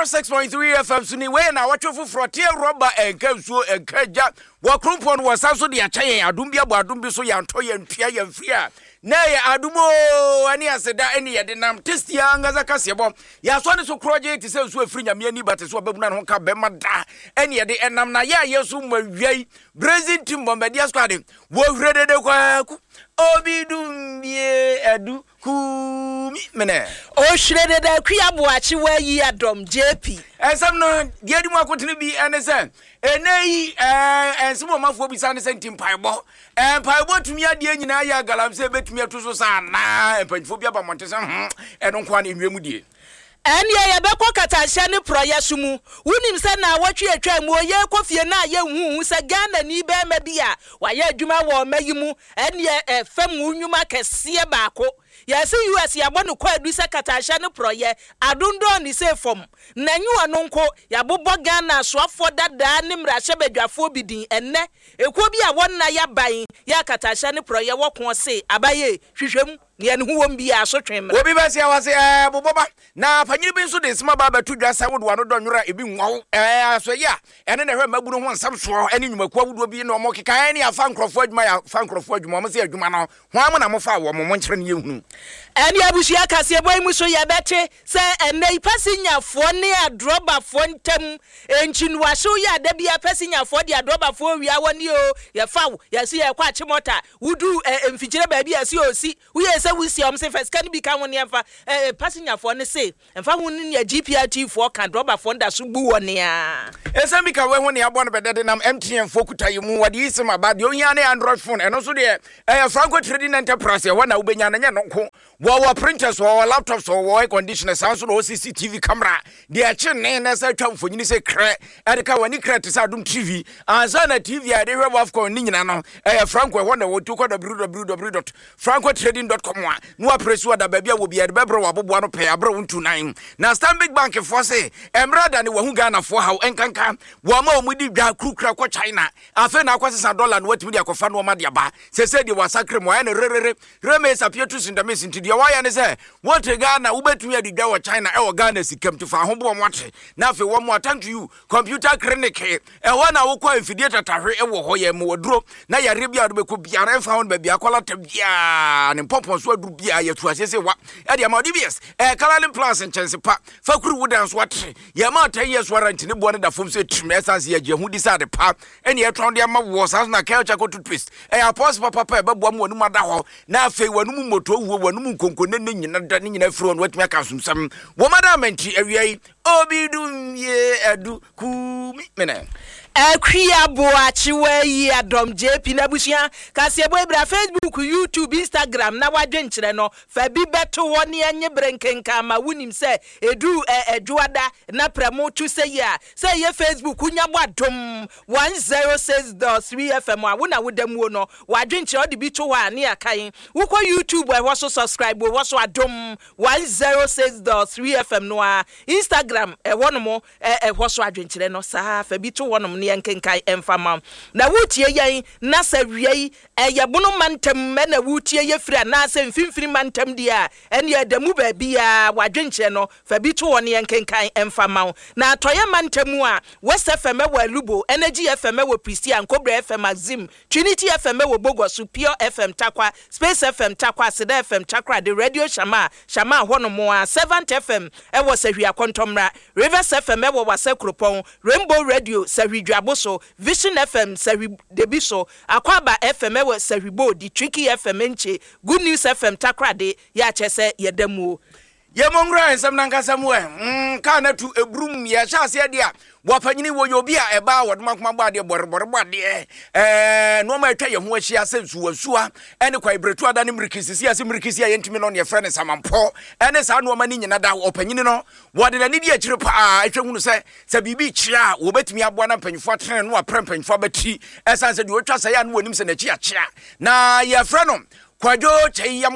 106.3 FM suni we na watchofo frotie roba enkansuo enkaja wakrumpon wasanso de akyɛn adum bi abo adum bi so yanto yantua yamfia na ya adumo ani aseda eni yede nam testia ngaza kasebo ya so ne so kroje ti se so afiri nyame ani bate so babuna no ka bema da eni yede enam na ya yesu mawiai brazil team bombardier squad wo hredede kwaku obidumie edu kumi mene o hredede kwabo achi wa yi adom JP ensam no diadi mu akotene bi enese eneyi ensimo mafo bi san sentim paibo paibo tumi ade nyina ya galamse betumi atoso sana empanfo bi aba montese eno kwa na enwemu die ene ye beko katasha ne proyesu mu wunim se na watwe atwa mu oye kofie na ye hu se Ghana ni be ma bia wa ye adwuma wo mayi mu ene fam unwuma kese baako yesi US ya bonu kwa edu se katasha ne proye adundo ni se fom na nyu ono nko ya bobo Ghana asoafo dada ne mrahye badwafo bidin enne ekuo bi a wonna ya ban ya katasha ne proye wokon se abaye hwehwem ye ne huwom bi asotwen mra obi ba se awase boboba na panyiri bi nso de sima ba batu dwasa wodo ano donwura ebi nwawo aso ya ene na hwe maburu ho nsam so ene nyumakwa wodo bi na omo keka ene afa nkrofo adwuma ya fa nkrofo adwuma omo se adwuma no ho am na mo fa wo mo nkyere ne yehunu ene abusia kase boy mu so ye bete se ene pasinyafo ne adrobafo ntam enchinwaso ya da bia pasinyafo de adrobafo wia woni o ye fa ye se ye kwa achimota wudu emfikire ba bia se osi uye se wusi om se first kan bi kan woni emfa pasinyafo ne se emfa woni ne GPRT fo kan adrobafo nda so bu woni a esemi ka we ho ne abo no bedede nam MTN fo kutayi mu wade isim aba de ohia ne Android phone eno so de Franco Trading Enterprise ye wana ubenya na nya nko wo printers wo laptops wo air conditioner sanso no CCTV camera de ache ne na sa twa mfonyini se kre edeka wani kre te sa dum TV ansa na TV a de hwe wafcon ni nyina no Franco ho na wo tu ko www.francotrading.com no apresu da ba bia wo bia de bebro wabobo no pe abro untu nan na Stanbic Bank for say emrada ne wahu Ghana for how enkanka wo ma omudi dwa krukra ko China afa na akwasesa dollar no watimi de akofa no ma de aba se de wasakre mo ya ne reme sapietu sindame sintidi waya ne se wote Ghana ubetumi adidwa wo China wo Ghana sikam to fa hobo mote na afi wo mo thank you computer clinic wana wo kwa infidie tatahwe wo ho ye mo woduro na yare bia do beko biara fa ho ba bia kwala ta bia ne popon so aduru bia ye tu asese wa e de ma DBS Kalalin Plus nchensɛ pa fakuru wudan so atre ye ma 10 years warranty ne bo ne da fom se trim essence ye je hu decide pa ene ye tron de ma wo sans na culture ko toothpaste apos papa e babo am wonu mada ho na afei wonu mu moto wuo wonu mu konkone ne nyina da ne nyina firi wonu watumi aka sumsam wo madamenti awiai obidum ye edu kumi mene Ekwia boachi we yi adom JP na busia kase boy bra Facebook YouTube Instagram na wadwe nkyere no fa bi beto ho ne anye brenkenka ma wunim se edu edwoada na pramo tu se ya se ye Facebook unya bo adom 106.3 FM a wona wodamuo no wadwe nkyere odi bi to ho ane akan wukọ YouTube e wo so subscribe wo so adom 106.3 FM no a Instagram e wono wo so adwe nkyere no sa fa bi to wono ne yankenkai emfama na wutie yan na sawiei eyebono mantem me na wutie ye fira na se mfimfini mantem dia ene adamu ba bia wadwenche no fa bi to won yankenkai emfama na atoye mantemu a West FM wa Lubo Energy FM wa Christian Cobra FM Azim Trinity FM wa Bogosu Pure FM Takwa Space FM Takwa Seda FM Takra the Radio Shama hono mo a 7th FM e wo sahwia kontomra Rivers FM e wo wasekropon Rainbow Radio sahwi Aboso Vision FM Sari Debiso Akwaba FM ewe Saribo di Tricky FM enche Good News FM Takrade ya chese yedamu ye mongra ensam nankasa mu ka na tu ebrum ya hyase dia wapanyini wo yobi a eba wodmakoma bade borbode no ma atwa ye ho ahia sensuasua ene kwa ibretu ada ne mrikisisi ase mrikisi ye ntimi no ne frɛ ne samampo ene sa no ma ni nyina da opanyini no wode na ni di akire pa atwa hunu se bibi kire a wo betimi aboa na panyifo atene no apra panyifo abati esanse de otwa sa ya no wonim se na chi akire na ye frɛ no Kwajo cheyamwa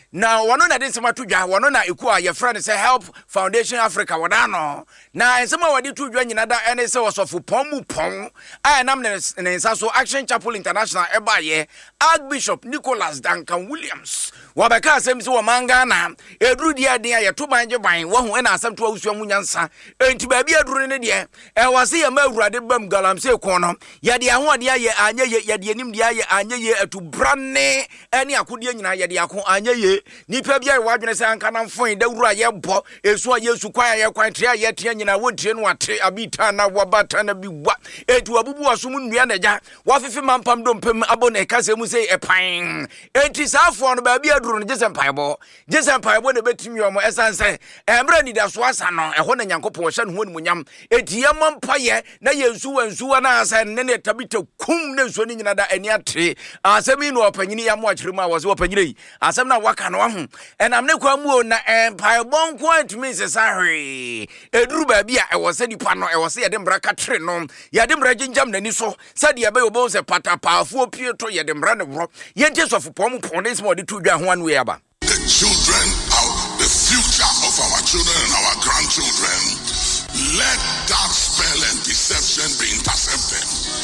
na wono na de nsema to dwa wono na eku a ye friend say Help Foundation Africa wodano na nsema wadi to dwa nyina da ene se osofo pon a nam ne nsa so Action Chapel International ebaye Archbishop Nicholas Duncan Williams wabeka asem se wo manga na eduru dia den a ye to banje ban wo ho na asem to awusua munyansa enti ba bia eduru ne de wase ye ma awurade bam galamse ko no ye de ahode aye anya ye de anim de aye anya ye atubranne ene akode nyina ye de ako anya ye nipa bia wadwene se anka na mfon da wura ye bo esu a yesu kwa ye kwan tre ye tre nyina wontie no ate abita na wabata na biwa etu abubu asum nnua na ja wafefe mampam do mpem abone kase mu se epan enti safo no ba bia aduru no jesen paibo ne betimi omo esanse emra ni da so asa no eho na nyankopon hye no ho nimunyam eti ye mampaye na yensuwa na asa ne tabita kum ne nsuo ni nyina da ani atre asemi no opanyini ya mo akyerema wo se opanyini asem na waka no ho enam ne kwa mu na paibo nko antumi se sahwe eduru ba bia ewo se dipa no ewo se ye de mbra katre no ye de mbra ginjam nani so se de be obo se patapaafuo pie to ye de mbra ne wro ye ntie sofo pom ne se mo de to dwa ho anu ya ba. The children are the future of our children and our grandchildren. Let that spell and deception be intercepted.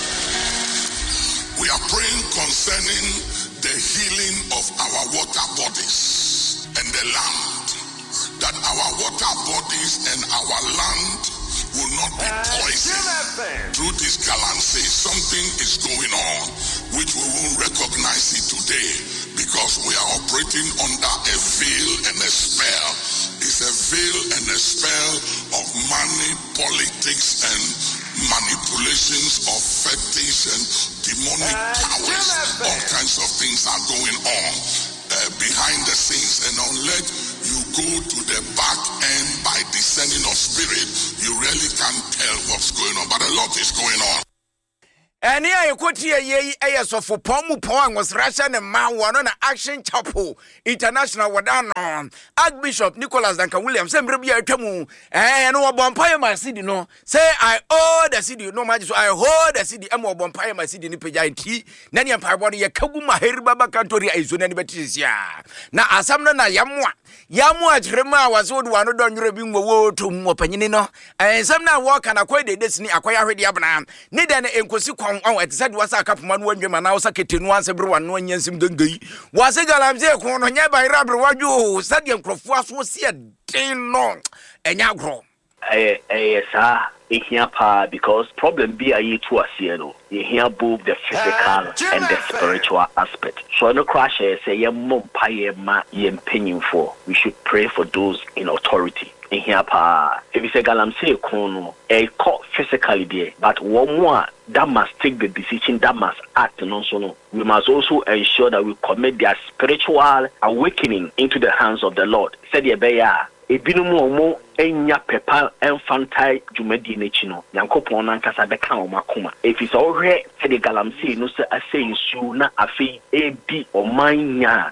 We are praying concerning the healing of our water bodies and the land. That our water bodies and our land will not be poisoned through this galamsey. Something is going on which we won't recognize it today because we are operating under a veil and a spell. It's a veil and a spell of money, politics, and manipulations of fetish and demonic powers. All kinds of things are going on behind the scenes, and unless you go to the back end by discerning of spirit, you really can't tell what's going on, but a lot is going on. Eni ayekoti ye sofo pon angosrasha ne ma wono na Action Chapel International wadano Archbishop Nicholas Duncan Williams sembre bia atwamu no obompaye ma city no say I owe the city no maji so I hold the city am obompaye ma city ni pejai ti na ne empire ye kagu ma heriba bakantori aizo na ne betisia na asam no na yamu ajrema wazo do wano do nwure bi nwowo to mu opanyini no ensam na wo kana kwa de desini akwaya hwede abna ne de na enkosi on etisa de wasa akapoma no anwema na wasa ketenu anse bre wano anyansim gangai wase galamse ko no nya bayra bre wadwo sade nkrofo aso sie den no enya agro sa here pa because problem be ayi to asie no here both the physical and the spiritual aspect. So no crash say ye mompa ye ma ye mpanyimfo. We should pray for those in authority. In here pa if you say galamse kono e call physically there, but one more that must take the decision, that must act and also no. We must also ensure that we commit their spiritual awakening into the hands of the Lord. Said ye beya ebinumu omo enya pepa infantile jumedi nechino yankopon nankasa beka o makoma if is ohwe se de galamse no se ase nsu na afi ebi omanya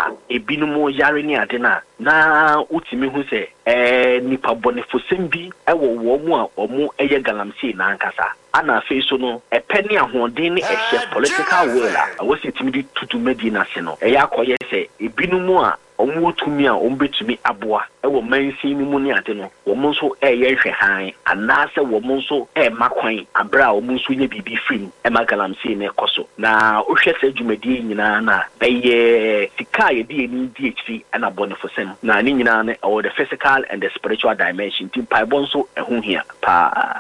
ebinumu yare ni adena na utimi hu se nipa bonefosem bi ewo wo mu a omo eye galamse nankasa ana afi so no epeni ahoden ni ehye political will a wosi timi di tutu medi na se no eya koye se ebinumu a omo tumi a ombetumi aboa ewo mansi ni mu ni ade no womo so eye hwe han anase womo so makwan abra womo so nya bibi frim galamse ne koso na ohwe se dwumadi nyina na beye sika ye di ni DHC ana bonefosem na ni nyina ne o the physical and the spiritual dimension tim pai bonso ehu hia pa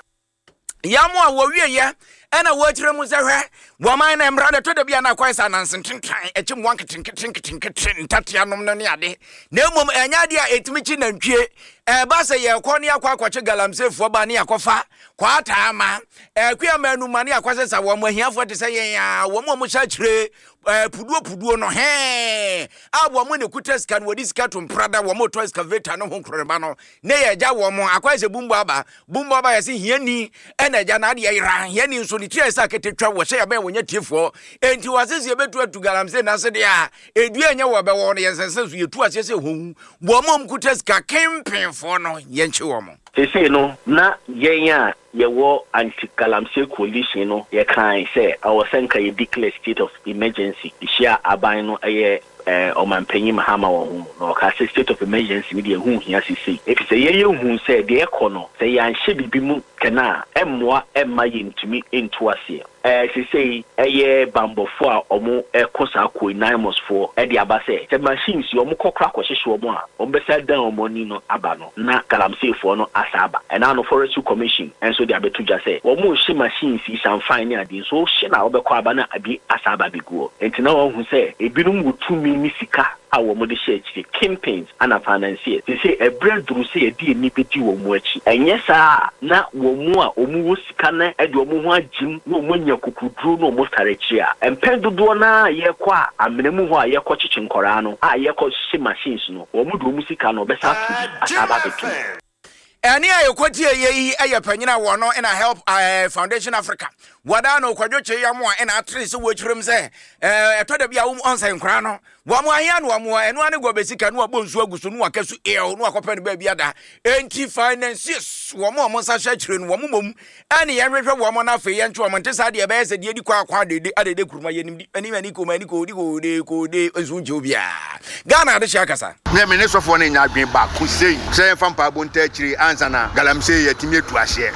yamu a wo wie ye ena wo kyerɛ mu sɛ hwɛ woman na mra na to da bia na kwai sa nansen tentan ekyim wan ketenketenketenketen tatia nom no ne ade na emom enya de a etimi chi nantwie ba sɛ ye kɔ ne akwakwakye galamsefo ba ne akɔfa kwata ama kwia manu ma ne akwase sa wo mo ahiafo te sɛ yen a wo mo sha kyire puduo no he a wo mo ne kuteska no wodi ska to mprada wo mo to excavator no ho nkroreba no ne ye gya wo mo akwase bumbo aba ye se hiani ena gya na de yira hiani nso ni tie sa ketetwa wo hye ya ben wonya tiefo enti wasese betu atu galamse na se de a edu enya wo be wo no ye sense so yetu asese ho wo mo kuteska kempen fo no ye nche wo mo say no na yenya yewo anti-galamsey coalition no ye kan say our senka ye declare state of emergency ishia aban no Omanpenyi Mahama wo no ka say state of emergency media hu hia sisi if say ye hu say de ekono say yan hye bibi mu kana emmoa emma yintumi into ase say bambofo a omo ekosa ko 9 months for e de aba say the machines omo kokra kwahwehwe omo a omo besa dan omo ni no aba no na galamsey fo no asaba and now no forestry commission and so they abetu just say omo hye machines is am fine ade so hye na obekọ aba na abi asaba biguo enti na won hu say ebinum gutumi ni sika a womo de share chi campaigns ana financier say e breadthrough say e di enipeti womo achi enye sa na womo a omo wo sika na e de omo ho agim no omo nya kukudru no omo tarechi a empendodo na ye kwa amenemu ho a ye kwa chichi nkora no a ye kwa shi machines no omo de omo sika no be sa tu asaba betu Eni ayo kwati ye aye panyina wo no ina help Foundation Africa wada no kwadwoche ya mo ina atrese wo chirem se etoda bia wo onsen nkra no wo mo ahia no wo eno ane go besika no abonsu agusu no akasu no akopa no ba bia da enti finances wo mo sa sha chire no wo mom ane ye hwehwe wo mo na fe ye nto mo ntesa de be se de di kwa adede kuruma ye nim ani mani ko de ezunje obia Ghana de shakasa ne me ne sofo ne nya adwen ba ku sei se fampa bonta chire ansana galamsey yatimi atu ahye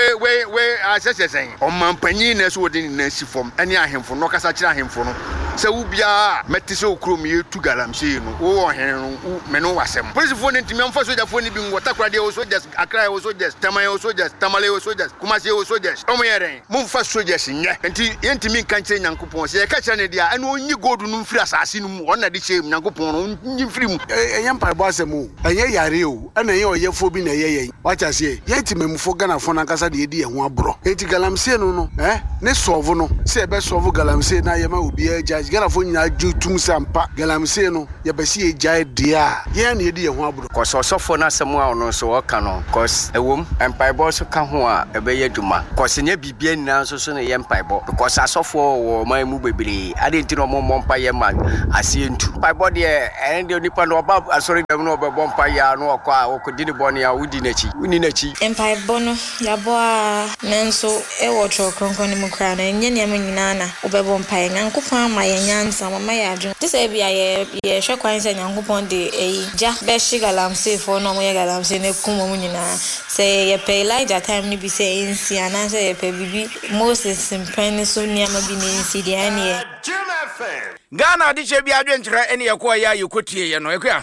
we asesesen omampanyi na so wodi na sifom ani ahemfo no kasa kira ahemfo no se wo bia metise okrom yetu galamsey no wo ohen no me no wasem police fo ne ntimi amfa soja fo ne bi ngota krade wo soldiers akra wo soldiers tamale wo soldiers kumase wo soldiers omoyeren mumfa soldiers nye enti yentimi kanche nyankopon se ka kira ne dia ene onyi godu no mfiri asase no mu ona de che nyankopon no onyi mfiri mu eyampa bo asemu enye yare o ena ye oyefo bi na ye wacha se yentimemfo Ghana fo na kasa de edi ehun abro enti galamsey no ne solve no se ebe solve galamsey na ye ma obi judge Ghana fo nyina jutum sampa galamsey no ye be se ejai dia ye na edi ehun abro ko sofo na asemu a ono so oka no cause ewom empaibo so ka ho a ebe ye duma cause nya bibia nina so ne ye empaibo because asofo wo man mu bebere ade enti no mo mpa ye ma ase ntu empaibo de ene de nipa no oba asori dem no obebo mpa ya no okwa okodi ne boni a udi nachi empaibo no yaboa nenso ewo chokronko ni mukra na enye ne amanyina na obebo mpa ye nyankopon ama ye nyansa mama ya adwo tese bia ye hwekwan se nyankopon de ja be shi galamsey fo no mo ye galamsey ne kumo mu nyina se ye pe Elijah time ni bi se ensi ana se ye pe bibi Moses mpeni so niama bi ne ensi de ane Ghana di che bia adwenkyerɛ ene ye ko ya yekotie ye no ekwa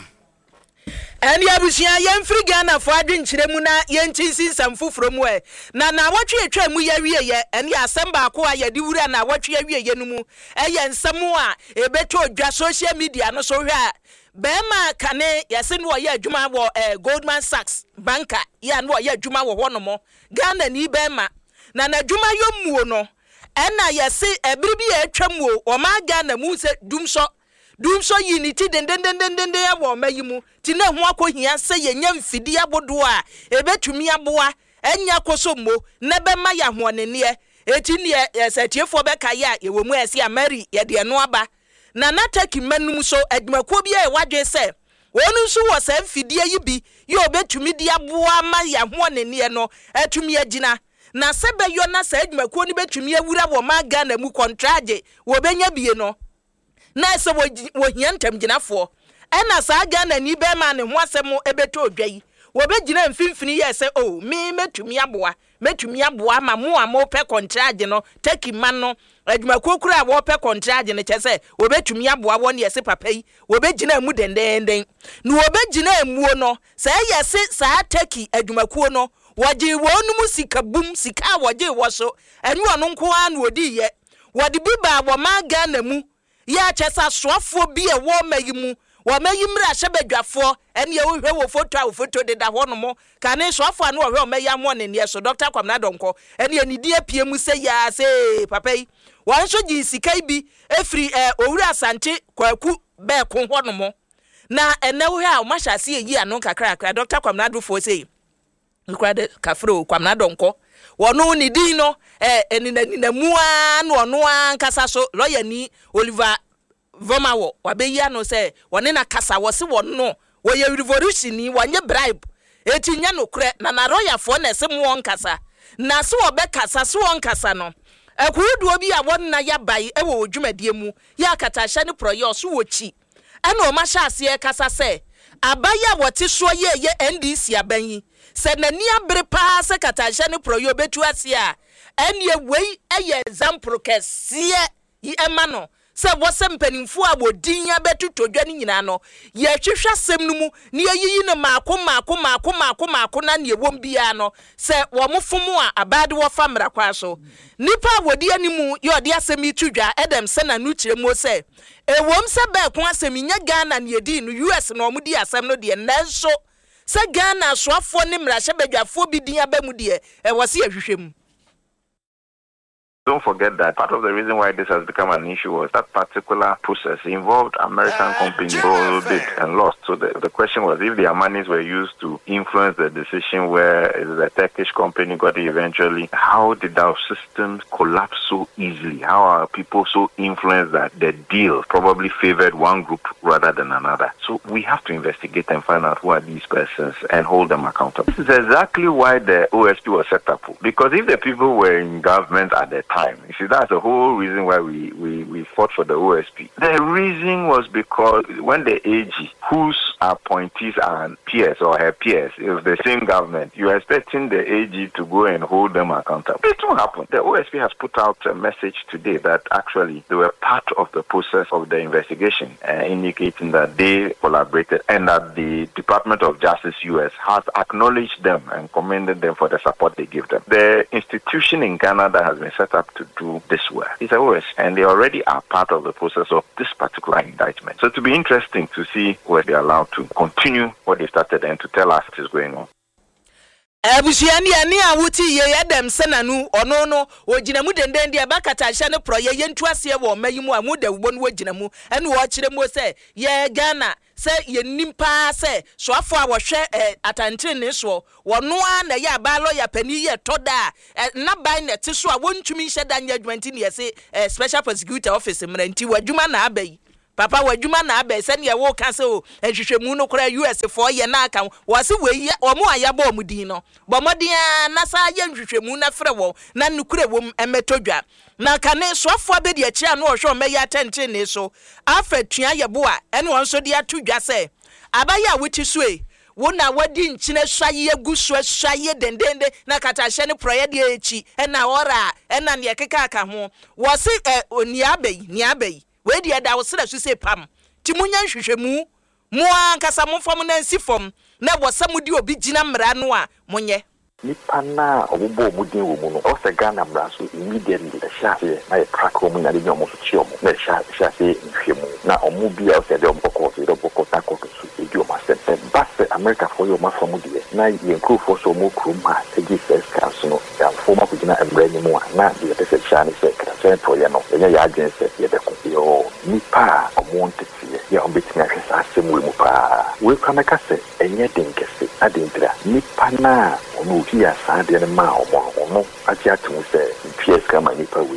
Eni abusia yemfiri Ghana fo adwenkyerɛ mu na yentinsi nsam foforo mu na wotwe etwa mu ya wie ye eni asɛm ba ko a yedi wura na wotwe wie ye no mu eye nsɛm a ebeto odwa social media no so hwɛ a bema kane yese no ye adwuma wo Goldman Sachs banker ya no ye adwuma wo hono mo Ghana ni bema na adwuma yomuo no ena yese ebiribi ya etwa mu o ma Ghana mu se dumso unity den ya wo mayimu ti na ho akohia se yenya mfidi abodo a ebetumi aboa enya kosommo na be ma ya hoonene eti ne esatiefo be kaya ye wo mu ese amari ye de no aba na nataki manum so adwumako bi e wadwe se wonu so wo se mfidi yi bi ye obetumi di aboa ma ya hoonene no atumi agina na sebe yo na se adwumako ni betumi awura wo ma Ghana mu contract wo benya bie no na se wo hiantem ginafo ena sa Ghana ni be ma ne ho asem ebeto odwai wo be gina mfimfini ye se o me metumi aboa ma mo amo pe contract no taki man no adwuma kokura wo pe contract ne chese wo betumi aboa wo ne ye se papa yi wo be gina mu dendenden no wo be gina emuo no sa ye se sa taki adwuma ko no waje wonu mu sika bum sika waje wo so enu ono nko an wodi ye wodi biba wo ma Ghana mu ya chesa soafo bi e wo mayimu wo mayimra hyebadwafo ene ye wo hwe wo foto de da hono mo kane soafo anu wo hwe o mayamo ne ne so Dr. Kwamna Donko ene ye nidi apie mu se ya se papa yi wan so gi sikai bi efri owura asante kwaku be ko hono mo na ene wo hwe a ma hyase yi anu kakra Dr. Kwamna Donko se lukwade kafro Kwamna Donko wono ni din no enina mua no ono ankasa so lawyer ni Oliver Vomawo wabeya no se wone na kasa wo se wono wo ye revolution ni wanye bribe etinya no kre na lawyer fo na se mo nkasa na se wo be kasa se wo nkasa no akurudu obi a won na ya bai e wo dwumadie mu ya kata hye ne proyo so wo chi ana o ma hya ase kasa se abaya wote so ye NDC abanyi se nani abere pa se katasha ne proyo betu ase a ene wei eye example kese yi ema no se wose mpanimfu a wodin ya betu todwa ni nyina no ye hwehwa sem no mu ne yiyi ne maako na ne wom bia no se wo mofomu a abade wo famra kwa so nipa wodi animu ye odi asem itudwa edem se na nu kiremo se ewom se be ko asem nya Ghana ne edi no US no omudi asem no de nanso se Ghana soafo ne mrahye badwafo bi din abamu de wo se ahwehwem. Don't forget that part of the reason why this has become an issue was that particular process involved American companies who did and lost. So the question was if their monies were used to influence the decision where the Turkish company got it eventually, how did our systems collapse so easily? How are people so influenced that the deal probably favored one group rather than another? So we have to investigate and find out who are these persons and hold them accountable. This is exactly why the OSP was set up. Because if the people were in government at the time, you see, that's the whole reason why we fought for the OSP. The reason was because when the AG, whose appointees are peers or her peers, if the same government, you're expecting the AG to go and hold them accountable. It won't happen. The OSP has put out a message today that actually they were part of the process of the investigation, indicating that they collaborated and that the Department of Justice US has acknowledged them and commended them for the support they give them. The institution in Ghana that has been set up to do this work is the OSP, and they already are part of the process of this particular indictment. So it will be interesting to see where they are allowed to continue what they started and to tell us what is going on. Ebusiani ani awuti ye yedem senanu ono no oginamu denden dia bakata hye ne pro ye yentu ase wo mayimu amuda wo no oginamu ene wo kiremu se ye Ghana se ye nimpa se soafo a wo hwe atantire ne so wono a na ye abalo ya pani ye toda na ban ne te so a wontumi hye da nya adwumanti ne ye se special prosecutor office mranti wadwuma na abai papa wadwuma na abai se ne wo ka se o ehwehwemu no kora US for ye na aka wo se we omo ayaba omudin no bomodin na sa ye nhwehwemu na frɛ wo na nukure wom emetodwa na kane soafo abedi achi anu ohwe meya atente ne so afetua ye bo a ene won so de atodwa se abaya wuti so e wona wadi nchine hwaye agusu hwaye dendende na katahye ne proye de echi ena ora ena ne keka aka ho wo se niabai we dia da wo sra so se pam ti munya nhwehwemu mo ankasa mo fam na nsi fam na wo samudi obi gina mra no a monye nipa na obobo omudin wo mu no o se Ghana mra so immediately the share na e track wo mu na de nyomo so chi omo na share nhwemu na omo bia o se de obo ta ko so edi o ma se bass America for your ma from de na ye nko for so mo krom ha e gi first class no ya former ko gina emra ni mu na de te se share ni se kra se to ye no ya agent se ye de ko yo nipa omo ntete ye o betina hwesa asem wo mu pa we kameka se enye denkese adintra nipa na ono ya sade ne ma ono ati atu se PS kama nipa we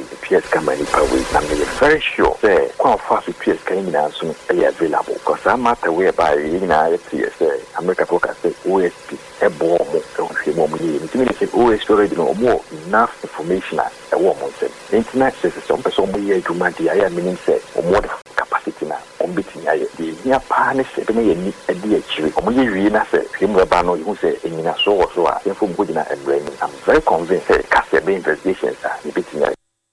na me very sure say kwa fast PS kan nyina so e available because am matter we by nyina e say America focus say OSP e bo mo e hwe mo ni ntimi say OSP already no more enough information e wo mo say internet says some person mo ye dwuma dia ya meaning say more capacity na ombiti aye di nya pa ne se be ye ni e di akiri omo ye wi na se hwem ba no you say enyina so a info go dina embrani. I'm very convinced that Cassia investigations are beating.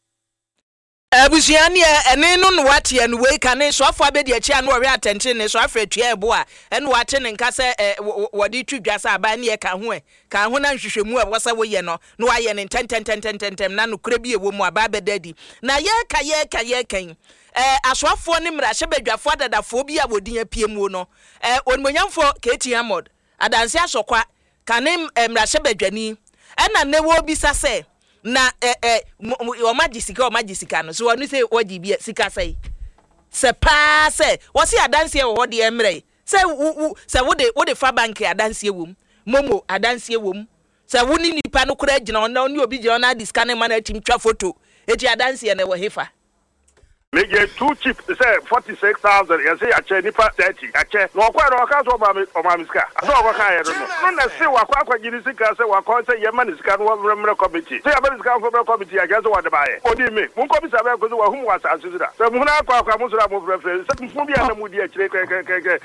Ebusiani ene no no wate ene we kane so afọ abedi achi anu ore attention ne so afretua ebo a ene wate ne nka se wodi twidwa sa aba ne ka ho na nhwehwemu a wasa wo ye no no aye ne ten na no kura bi ewo mu aba bedadi na ye kan asoafo ne mrahye badwafo adadafo bi a wodi apie mu no onmonyamfo Keti Amod adanse asokwa kane mrahye badwani ena ne wo bisa se na o magisika no so wonu say oji bi sika say se pa say wo se adanse e wo de emre se wo de fa bank adanse wom momo adanse wom se wo ni nipa no kura gina ona oni obi gina na diska ne man atim twa photo eti adanse ne wo hefa Me get too cheap. Say 46,000. You say I check nipa 30. I check. No kwa no ka so ma miska. So kwa ka ye no. No na say wa kwa gini sika say wa kwa say ye man sika no remember committee. Say about sika for committee I guess what buy. Odi me. Mun ko bi sabe ko so wa hum wa sa asira. Say mun na kwa mun so da mo prefer. Say mun bi na mu di a kire ke.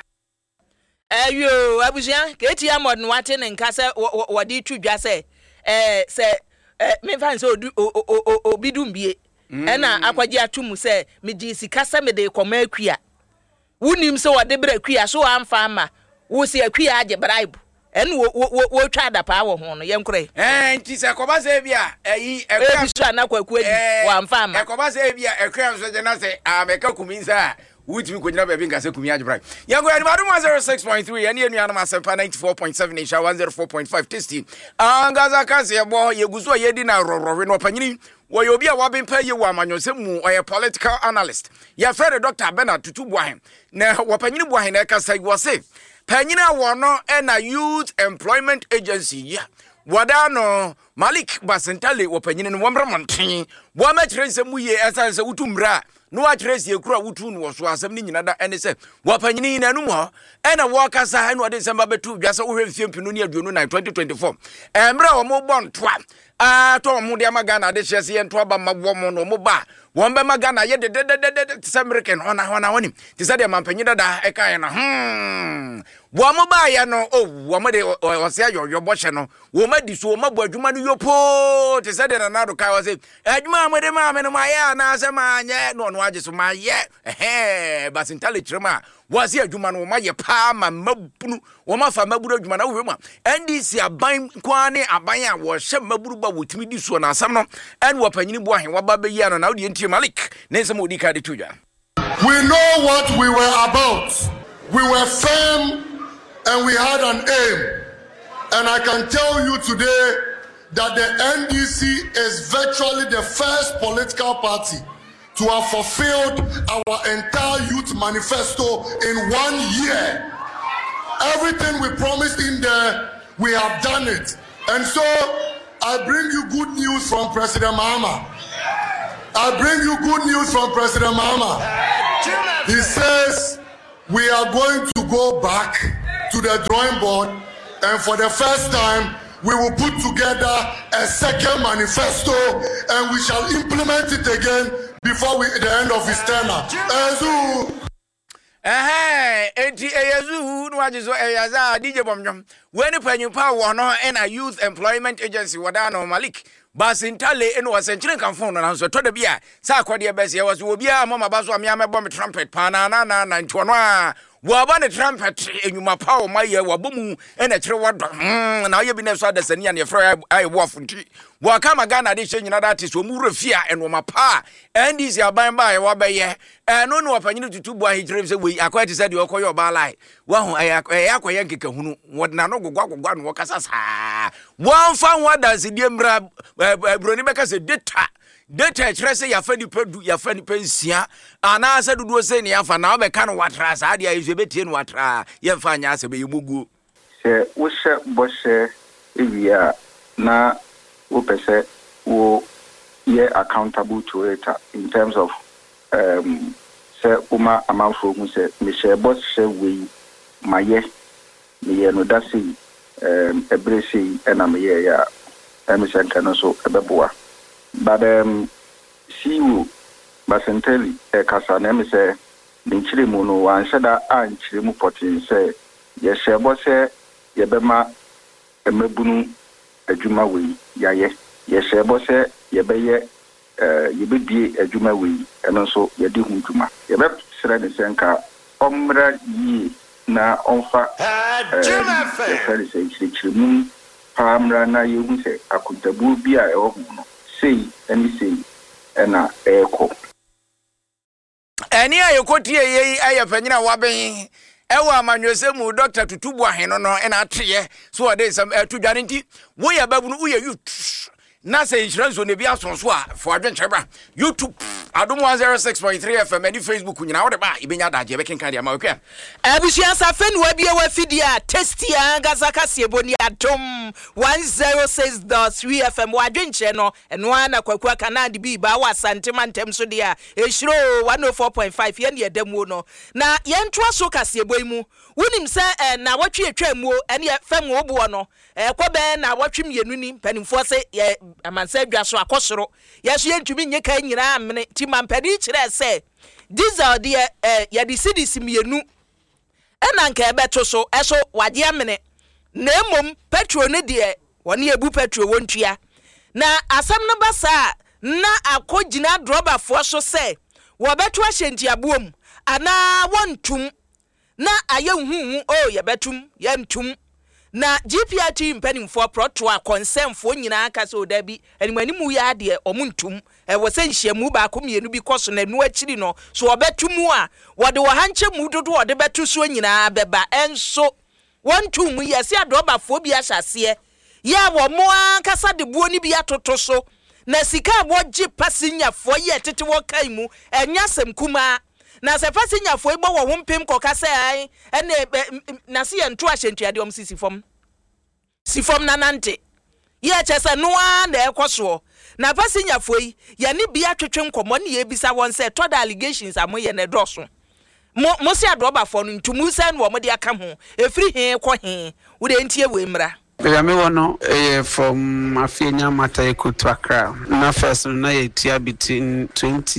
Ayo abusia ke ti amod no wate ne nka say wodi tudwa say say me fan say obi dumbie ena akwaji atumu say me di sika say me de koma akua wunim say wode bra akua so amfa ama wo say akua age bribe en wo twa da pa wo ho no yenkure nti say koba say bia eyi akua bisu na kwaku adi wo amfa ama koba say bia akua so je na say ameka kuminsa which we could never be gas kumi ajibra yango ya madum 06.3 yani enu anama 94.7 isha 104.5 tasty angaza kasi ya bo yeguzo yedi na rorore no panyini wo yobi a wabempa ye wa amanyosemu oye political analyst ya friend Dr. Bernard Tutu Boahen na wapanyini Boahen na kasa wose panyina wono na Youth Employment Agency ya wadano Malik Basentale wapanyini no wamramantin bo ma kyerese mu ye esanse utumra no atresi ekura wutu no so asem ni nyina da ene se wapanyini na num ho ena wo kasa ene ode semba betu dwase wo hwemfie mpinu ne aduonu na 2024 emra wo mo bon toa to mo de amagana de hyese ye nto aba mabo mo no mo ba won be magana ye de American ona woni ti sa de mampanyi dada e kan na wo mo ba ya no wo mo de o se ayo bo hye no wo ma di so wo ma bo adwuma no yopo ti sa de na do kai wo se adwuma mo de ma me no ma ya na se ma nye no agye so ma ye Basentale trema wasi adwuma no ma ye pa ma mabunu wo ma fa maburu adwuma na wo ma NDC aban kwane aban a wo hye maburu ba wotimi di so na asam no en wo panyini Boahen wa ba be yi no na wo de ntie Malik ne se mo di ka de tudwa. We know what we were about. We were firm and we had an aim. And I can tell you today that the NDC is virtually the first political party to have fulfilled our entire youth manifesto in 1 year. Everything we promised in there, we have done it. And so, I bring you good news from President Mahama. He says, we are going to go back to the drawing board, and for the first time, we will put together a second manifesto, and we shall implement it again before the end of his tenure. Enti eyezu no ajizo eyaza DJ Bomjom when panyupa wono na Youth Employment Agency wadano Malik Basentale eno wasenchire kanfo no nanso to da bia sa akwade bese yawo so obi a mama baso amia mebom trumpet pana na ntono a waba ne trumpet enyuma pa o maye wabomu ena kire wado na oye bi ne so adasani ya ne frɛ ai wofu nti wa kama Ghana de hye nyina date so mu refia eno mapa NDC aban ba ye wabɛyɛ no no wapanyini Tutu Boahen kire se we akwati se de okoyo ba lai wa ho akoye nkeka hunu wodna no gogwa no kasa saa wonfa ho adanse die mra broni beka se data kire se ya fani pedu ya fani pensia ana se dudu se ne yafa na obeka no watra saa dia yesu betie no watra ye mfa anya se be yemugu se wo hye bo hye ewia na wo pese wo ye accountable to it in terms of se uma amanfo mu se me hye bo hye we maye me no dasi ebresi ena me ye ya emisenta no so ebeboa but CEO Basentale kasa na me se nchire mu no wan hyeda anchire mu potin se ye hyebo se ye bema emebunu adwuma we yaye ye hyebo se ye beye ye bedie adwuma we eno so ye di hu dwuma ye be sere ne senka omra yi na onfa sere se nchire mu pamra na ye hu se akuntabu bi a ewo hu no sei eni sei ena eko eni ayekotie ye ayefanyina waben ewa amanwesemu Dr. Tutu Boahen no ena ateye so ode sam atudwane nti wo ya babu no wo ya youth na se insurance ne bia sonso a fo adwenkyereba YouTube Adum 106.3 FM and Facebook nyina wo de ba ibenya daje be kenkan dia ma okay Abusia sa fenu wa bia wa fidia testy anga kasiebo ni Adum 106.3 FM wa dwenche no eno ana kwakwa kanadi bi ba wa santimantem so dia ehiro 104.5 ye ne edamu no na ye ntoa so kasiebo imu wonim se na watwe atwamu ene fam obuo no kobe na watwe mienu ni panimfo se amansa adwa so akosoro yeso ye ntumi nye kan nyina amene ti mampani kire se diesel de ye de CDs mienu ena nka ebeto so eso wade amene na emom petrol ne de woni ebu petrol wontua na asam no basa na akogina droba fo so se wo beto ahyenti abuom ana wontum na aye huhu ye betum ye ntum na GPRT mpanimfo proto a concern fo nyina aka so da bi animanimu ya de omuntum wo se nhyiamu ba ko mienu bi koso na nu akiri no so obetumu a wode wo hanche mu dodo wode betu so nyina beba enso wontum yesi adoba fo bi ahyase ya wo mo ankasa de buo ni bi atoto so na sika aboje passenger fo ye tete wo kai mu enyasem kuma na se passenger fo igbo wo hompem koka se ai ene na se ye nto ahyentuade om sifom na nante ye chese no na ekoso na passenger fo yi ye ne bia twetwe nkomo ne ye bisa won se to da allegations amoye ne doso mo se adoba fo no ntumu se no mo de aka ho efiri he ko he wo de ntie we mra me wono from Afenya Mata to Accra. Na first na yetia between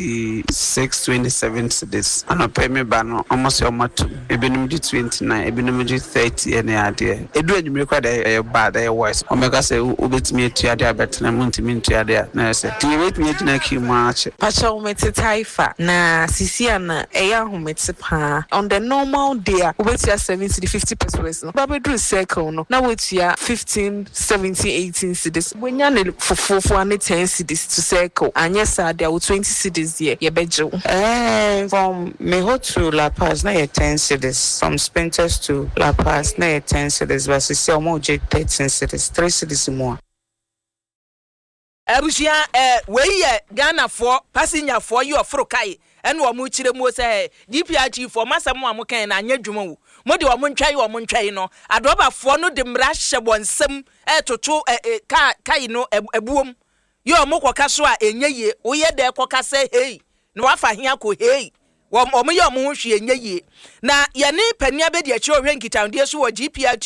26-27 cities. Ana pay me ba no almost your matu. Ebenum di 29, ebenum di 30 ene ade. Edu anwumre kwa da bad voice. Omega say obetimi etua de abetena muntimi ntua de na say. Ti wetimi gina ki maache. Pacha umete taifa na sisia na eya humete pa. On the normal day, obetia 70 to 50 pesos no. Ba bedru circle no. Na wetia 15, 17, 18 cities. When you need for 10 cities to circle, and yes, there are 20 cities here. You bejo. From Meho to La Paz, na 10 cities. From Spintex to La Paz, na 10 cities. Versus Omoje 13 cities, 3 cities more. Abusia we Ghana for passenger for you of Frokai. And wa mu chire mu se DPRT for masam wa mu kan na anya dwuma wo mo de wa mu ntwai no adoba fo no de mra hye bonsem toto kai no ebuom yo mo koka so a enye ye wo ye de koka se hey no wa fa hia ko hey wo mo ye mo hwe enye ye na ye ne pania be de akire ohwe nkitande so wo GPRT